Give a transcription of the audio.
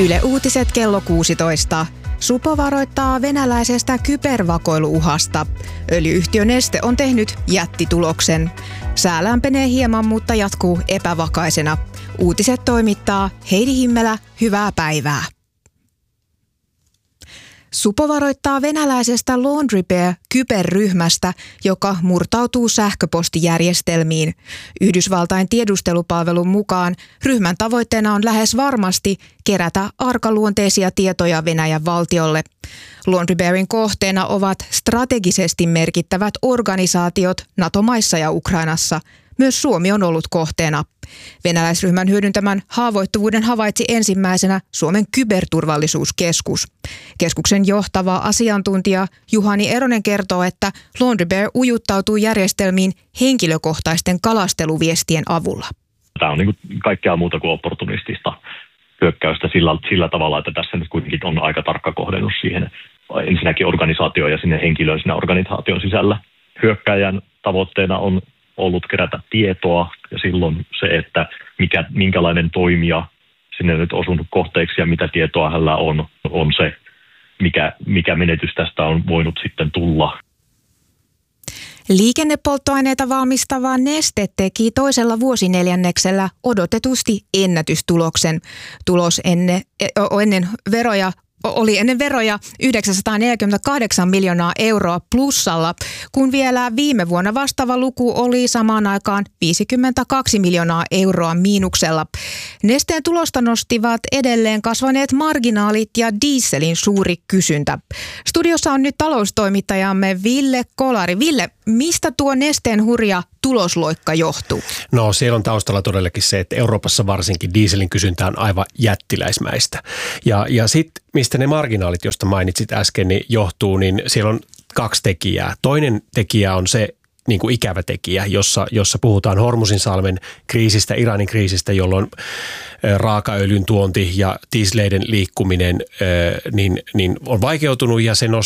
Yle Uutiset kello 16. Supo varoittaa venäläisestä kybervakoiluuhasta. Öljy-yhtiö Neste on tehnyt jättituloksen. Sää lämpenee hieman, mutta jatkuu epävakaisena. Uutiset toimittaa Heidi Himmelä. Hyvää päivää. Supo varoittaa venäläisestä Laundry Bear-kyberryhmästä, joka murtautuu sähköpostijärjestelmiin. Yhdysvaltain tiedustelupalvelun mukaan ryhmän tavoitteena on lähes varmasti kerätä arkaluonteisia tietoja Venäjän valtiolle. Laundry Bearin kohteena ovat strategisesti merkittävät organisaatiot NATO-maissa ja Ukrainassa. Myös Suomi on ollut kohteena. Venäläisryhmän hyödyntämän haavoittuvuuden havaitsi ensimmäisenä Suomen kyberturvallisuuskeskus. Keskuksen johtava asiantuntija Juhani Eronen kertoo, että Laundry Bear ujuttautuu järjestelmiin henkilökohtaisten kalasteluviestien avulla. Tämä on niin kuin kaikkea muuta kuin opportunistista hyökkäystä sillä tavalla, että tässä nyt kuitenkin on aika tarkka kohdennus siihen ensinnäkin organisaatioon ja sinne henkilöön siinä organisaation sisällä. Hyökkäjän tavoitteena on ollut kerätä tietoa ja silloin se, että minkälainen toimija sinne nyt osunut kohteeksi ja mitä tietoa hänellä on se, mikä menetys tästä on voinut sitten tulla. Liikennepolttoaineita valmistava Neste teki toisella vuosineljänneksellä odotetusti ennätystuloksen. Tulos oli ennen veroja 948 miljoonaa euroa plussalla, kun vielä viime vuonna vastaava luku oli samaan aikaan 52 miljoonaa euroa miinuksella. Nesteen tulosta nostivat edelleen kasvaneet marginaalit ja dieselin suuri kysyntä. Studiossa on nyt taloustoimittajamme Ville Kolari. Ville, mistä tuo Nesteen hurja tulosloikka johtuu? No siellä on taustalla todellakin se, että Euroopassa varsinkin dieselin kysyntä on aivan jättiläismäistä. Ja sitten mistä ne marginaalit, joista mainitsit äsken, niin johtuu, niin siellä on kaksi tekijää. Toinen tekijä on se niin kuin ikävä tekijä, jossa puhutaan Hormuzinsalmen kriisistä, Iranin kriisistä, jolloin raakaöljyn tuonti ja tiisleiden liikkuminen niin on vaikeutunut ja se